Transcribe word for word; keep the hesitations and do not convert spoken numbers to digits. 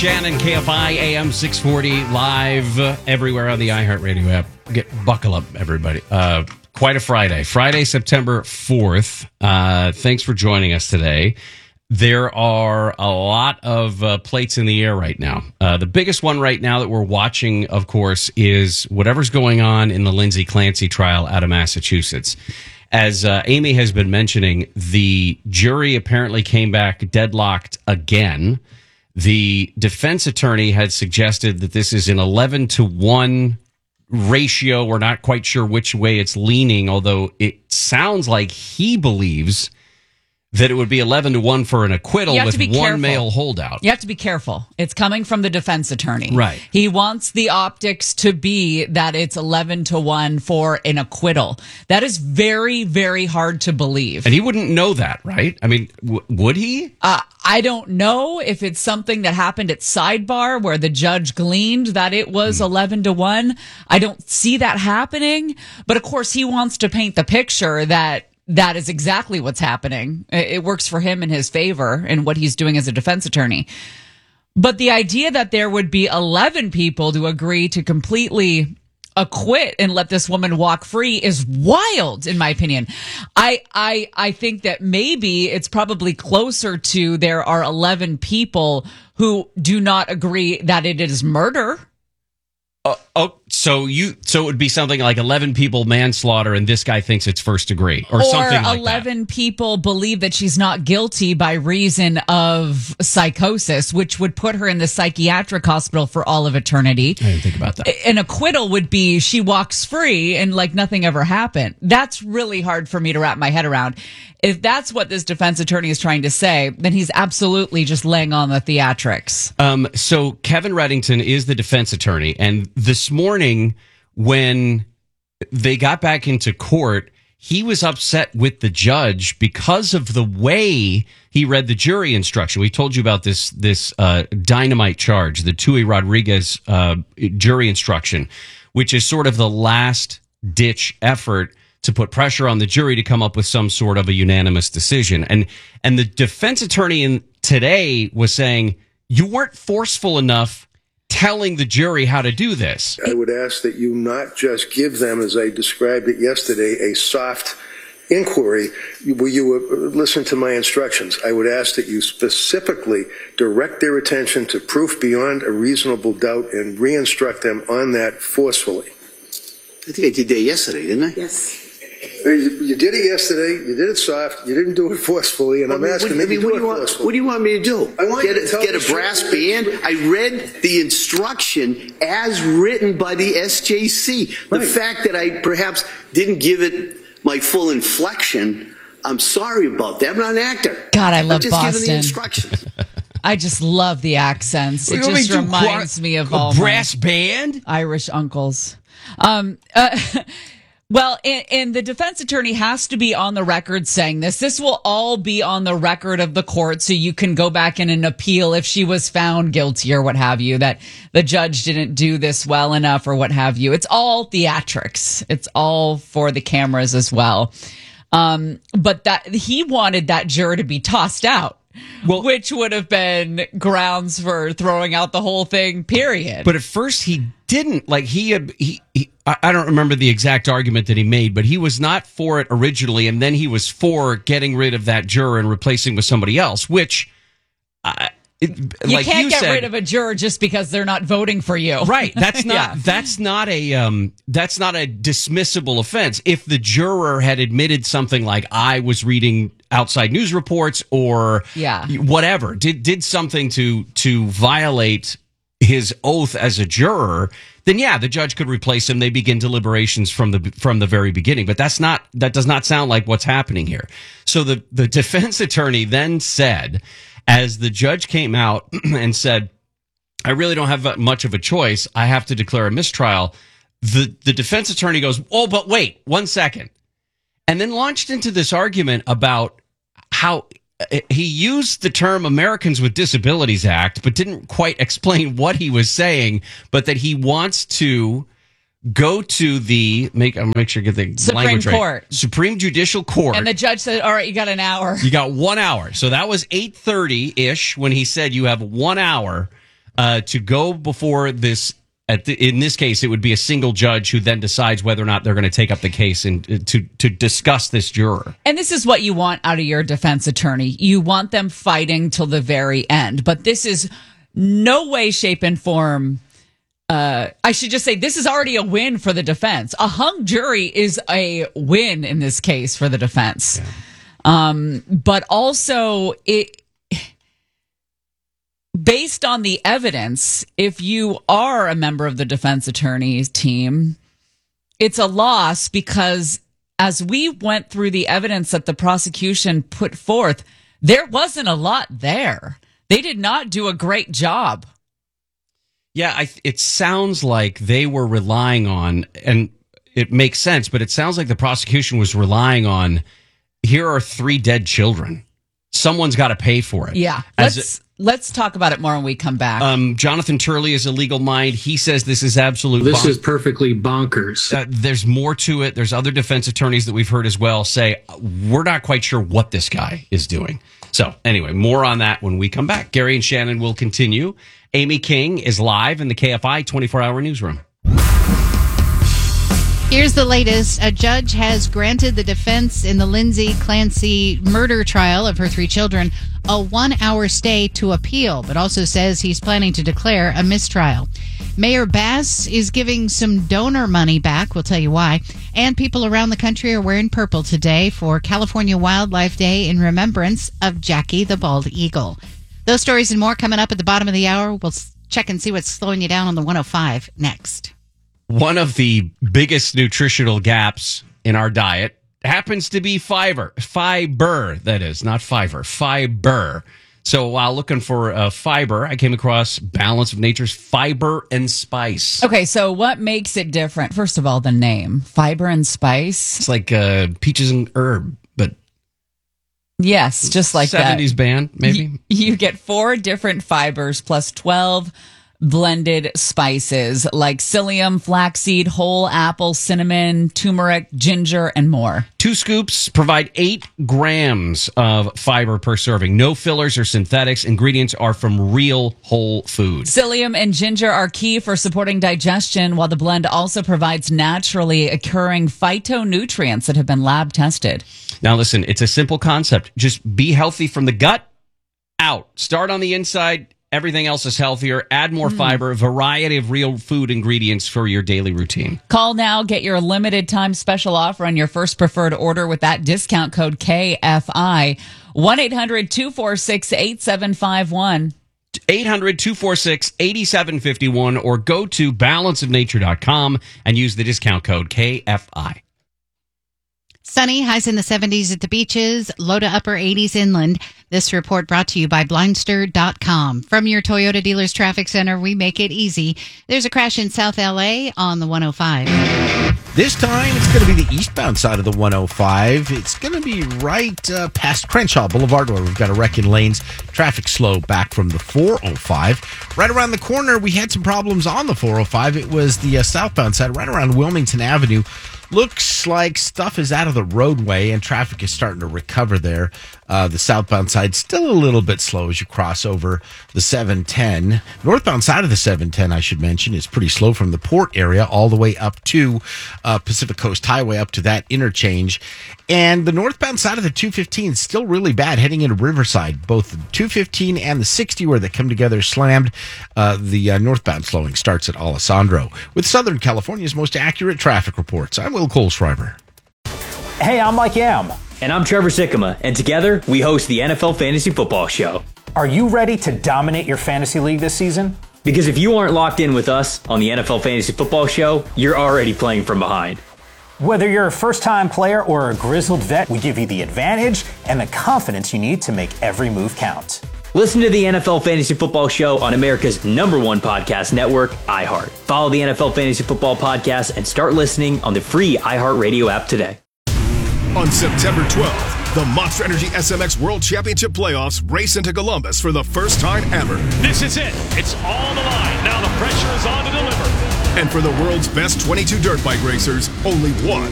Shannon, K F I, A M six forty, live uh, everywhere on the iHeartRadio app. Get buckle up, everybody. Uh, quite a Friday. Friday, September fourth. Uh, thanks for joining us today. There are a lot of uh, plates in the air right now. Uh, the biggest one right now that we're watching, of course, is whatever's going on in the Lindsay Clancy trial out of Massachusetts. As uh, Amy has been mentioning, the jury apparently came back deadlocked again. The defense attorney had suggested that this is an eleven to one ratio. We're not quite sure which way it's leaning, although it sounds like he believes that it would be eleven to one for an acquittal with one careful. male holdout. You have to be careful. It's coming from the defense attorney. Right. He wants the optics to be that it's eleven to one for an acquittal. That is very, very hard to believe. And he wouldn't know that, right? I mean, w- would he? Uh, I don't know if it's something that happened at sidebar where the judge gleaned that it was mm. eleven to one. I don't see that happening. But of course, he wants to paint the picture that that is exactly what's happening. It works for him in his favor in what he's doing as a defense attorney. But the idea that there would be eleven people to agree to completely acquit and let this woman walk free is wild, in my opinion. I I I think that maybe it's probably closer to there are eleven people who do not agree that it is murder. Uh, oh, so you so it would be something like eleven people manslaughter, and this guy thinks it's first degree, or, or something like eleven that. people believe that she's not guilty by reason of psychosis, which would put her in the psychiatric hospital for all of eternity. I didn't think about that. An acquittal would be she walks free and like nothing ever happened. That's really hard for me to wrap my head around. If that's what this defense attorney is trying to say, then he's absolutely just laying on the theatrics. Um, so Kevin Reddington is the defense attorney, and this morning when they got back into court, he was upset with the judge because of the way he read the jury instruction. We told you about this this uh, dynamite charge, the Tui Rodriguez uh, jury instruction, which is sort of the last ditch effort to put pressure on the jury to come up with some sort of a unanimous decision. And and the defense attorney in today was saying, you weren't forceful enough telling the jury how to do this. I would ask that you not just give them, as I described it yesterday, a soft inquiry where you would listen to my instructions. I would ask that you specifically direct their attention to proof beyond a reasonable doubt and re-instruct them on that forcefully. I think I did that yesterday, didn't I? Yes. You, you did it yesterday. You did it soft. You didn't do it forcefully, and well, I'm asking what, that I mean, you do what it do you want, forcefully. What do you want me to do? I want get you to a, tell get the a brass jury- band. I read the instruction as written by the S J C. The Right. fact that I perhaps didn't give it my full inflection, I'm sorry about that. I'm not an actor. God, I I'm love just giving the Boston. instructions. I just love the accents. It What do you just want me to do, reminds choir- me of a all brass my band. Irish uncles. Um, uh, well, and, and the defense attorney has to be on the record saying this. This will all be on the record of the court, so you can go back in and appeal if she was found guilty or what have you, that the judge didn't do this well enough or what have you. It's all theatrics. It's all for the cameras as well. Um, but that he wanted that juror to be tossed out. Well, which would have been grounds for throwing out the whole thing, period. But at first he didn't. Like he, had, he, he, I don't remember the exact argument that he made, but he was not for it originally, and then he was for getting rid of that juror and replacing with somebody else. Which, uh, it, you like can't you get said, rid of a juror just because they're not voting for you, right? That's not. Yeah. That's not a. Um, that's not a dismissible offense. If the juror had admitted something like, "I was reading outside news reports," or yeah. whatever, did did something to to violate his oath as a juror, then yeah, the judge could replace him. They begin deliberations from the from the very beginning. But that's not that does not sound like what's happening here. So the the defense attorney then said, as the judge came out and said, "I really don't have much of a choice. I have to declare a mistrial." The the defense attorney goes, "Oh, but wait, one second," and then launched into this argument about how he used the term Americans with Disabilities Act, but didn't quite explain what he was saying, but that he wants to go to the, make, I'll make sure I get the Supreme language right. Court. Supreme Judicial Court. And the judge said, all right, you got an hour. You got one hour. So that was eight thirty-ish when he said you have one hour uh, to go before this. At the, in this case, it would be a single judge who then decides whether or not they're going to take up the case and uh, to to discuss this juror. And this is what you want out of your defense attorney. You want them fighting till the very end. But this is no way, shape, and form. Uh, I should just say this is already a win for the defense. A hung jury is a win in this case for the defense. Yeah. Um, but also, it. Based on the evidence, if you are a member of the defense attorney's team, it's a loss because as we went through the evidence that the prosecution put forth, there wasn't a lot there. They did not do a great job. Yeah, I, it sounds like they were relying on, and it makes sense, but it sounds like the prosecution was relying on, here are three dead children. Someone's got to pay for it. Yeah. As let's it, let's talk about it more when we come back. Um, Jonathan Turley is a legal mind. He says this is absolute. This bon- is perfectly bonkers. Uh, there's more to it. There's other defense attorneys that we've heard as well say, we're not quite sure what this guy is doing. So anyway, more on that when we come back. Gary and Shannon will continue. Amy King is live in the K F I twenty-four hour newsroom. Here's the latest. A judge has granted the defense in the Lindsay Clancy murder trial of her three children a one-hour stay to appeal, but also says he's planning to declare a mistrial. Mayor Bass is giving some donor money back. We'll tell you why. And people around the country are wearing purple today for California Wildlife Day in remembrance of Jackie the Bald Eagle. Those stories and more coming up at the bottom of the hour. We'll check and see what's slowing you down on the one oh five next. One of the biggest nutritional gaps in our diet happens to be fiber. Fiber, that is, not fiber. Fiber. So while looking for uh, fiber, I came across Balance of Nature's Fiber and Spice. Okay, so what makes it different? First of all, the name. Fiber and Spice. It's like uh, peaches and herb, but... Yes, just like that. seventies band, maybe? You, you get four different fibers plus twelve blended spices like psyllium, flaxseed, whole apple, cinnamon, turmeric, ginger, and more. Two scoops provide eight grams of fiber per serving. No fillers or synthetics. Ingredients are from real whole food. Psyllium and ginger are key for supporting digestion, while the blend also provides naturally occurring phytonutrients that have been lab tested. Now listen, it's a simple concept. Just be healthy from the gut out. Start on the inside. Everything else is healthier. Add more mm. fiber, a variety of real food ingredients for your daily routine. Call now. Get your limited time special offer on your first preferred order with that discount code K F I. one eight hundred two four six eight seven five one. eight hundred two four six eight seven five one or go to balance of nature dot com and use the discount code K F I. Sunny, highs in the seventies at the beaches, low to upper eighties inland. This report brought to you by Blindster dot com. From your Toyota dealer's traffic center, we make it easy. There's a crash in South L A on the one oh five. This time, it's going to be the eastbound side of the one oh five. It's going to be right uh, past Crenshaw Boulevard, where we've got a wreck in lanes. Traffic slow back from the four oh five. Right around the corner, we had some problems on the four oh five. It was the uh, southbound side, right around Wilmington Avenue. Looks like stuff is out of the roadway and traffic is starting to recover there. Uh, the southbound side still a little bit slow as you cross over the seven ten. Northbound side of the seven ten, I should mention, is pretty slow from the port area all the way up to uh, Pacific Coast Highway, up to that interchange. And the northbound side of the two fifteen is still really bad heading into Riverside. Both the two fifteen and the sixty, where they come together, slammed. Uh, the uh, northbound slowing starts at Alessandro. With Southern California's most accurate traffic reports, I'm Will Kohlschreiber. Hey, I'm Mike Yam. And I'm Trevor Sikkema. And together, we host the N F L Fantasy Football Show. Are you ready to dominate your fantasy league this season? Because if you aren't locked in with us on the N F L Fantasy Football Show, you're already playing from behind. Whether you're a first-time player or a grizzled vet, we give you the advantage and the confidence you need to make every move count. Listen to the N F L Fantasy Football Show on America's number one podcast network, iHeart. Follow the N F L Fantasy Football Podcast and start listening on the free iHeartRadio app today. On September twelfth, the Monster Energy S M X World Championship Playoffs race into Columbus for the first time ever. This is it. It's all on the line. Now the pressure is on to deliver. And for the world's best twenty-two dirt bike racers, only one